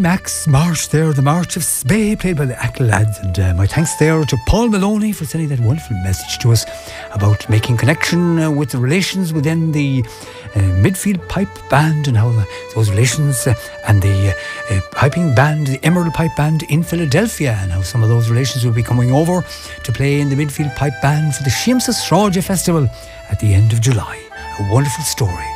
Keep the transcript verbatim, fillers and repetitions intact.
Max March there, the March of Spey, played by the Ackle Lads. And uh, my thanks there to Paul Maloney for sending that wonderful message to us about making connection uh, with the relations within the uh, Midfield Pipe Band, and how uh, those relations uh, and the uh, uh, piping band, the Emerald Pipe Band in Philadelphia, and how some of those relations will be coming over to play in the Midfield Pipe Band for the Sheamsa Sráide Festival at the end of July. A wonderful story.